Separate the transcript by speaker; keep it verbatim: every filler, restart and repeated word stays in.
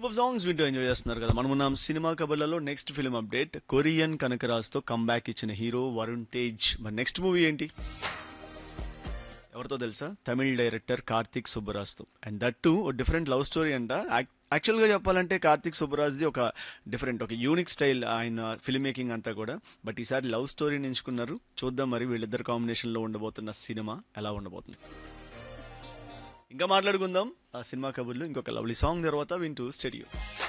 Speaker 1: Super songs వింటూ enjoy చేస్తున్నారు కదా. మనం ఉన్నాం cinema కబర్లలో. Next film update, Korean కనకరాజ్తో comeback ఇచ్చిన హీరో వరుణ్ తేజ్. మరి నెక్స్ట్ మూవీ ఏంటి, ఎవరితో తెలుసా? Tamil director Karthik సుబ్బరాజ్తో. And that to different love story అంట. యాక్చువల్గా చెప్పాలంటే కార్తిక్ సుబ్బరాజ్ది ఒక డిఫరెంట్, ఒక యూనిక్ స్టైల్ ఆయన ఫిల్మ్ మేకింగ్ అంతా కూడా. బట్ ఈసారి లవ్ స్టోరీని ఎంచుకున్నారు. చూద్దాం మరి వీళ్ళిద్దరు కాంబినేషన్లో ఉండబోతున్న సినిమా ఎలా ఉండబోతుంది. ఇంకా మాట్లాడుకుందాం ఆ సినిమా కబుర్లు ఇంకొక లవ్లీ సాంగ్ తర్వాత వింటూ స్టేడియో.